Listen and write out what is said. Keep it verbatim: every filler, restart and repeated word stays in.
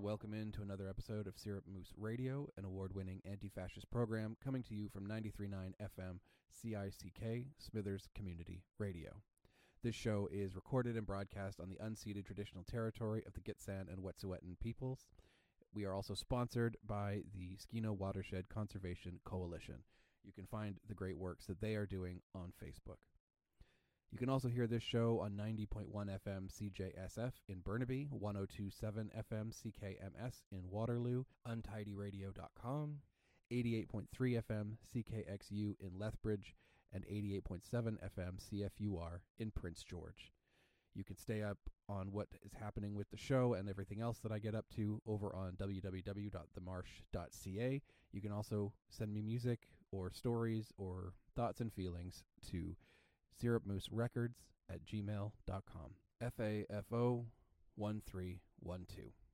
welcome into another episode of Syrup Moose Radio, an award-winning anti-fascist program coming to you from ninety-three point nine F M C I C K, Smithers Community Radio. This show is recorded and broadcast on the unceded traditional territory of the Gitxsan and Wet'suwet'en peoples. We are also sponsored by the Skeena Watershed Conservation Coalition. You can find the great works that they are doing on Facebook. You can also hear this show on ninety point one F M C J S F in Burnaby, one oh two point seven F M C K M S in Waterloo, untidy radio dot com, eighty-eight point three F M C K X U in Lethbridge, and eighty-eight point seven F M C F U R in Prince George. You can stay up on what is happening with the show and everything else that I get up to over on w w w dot the marsh dot c a. You can also send me music or stories or thoughts and feelings to syrupmooserecords at gmail dot com. F A F O one three one two.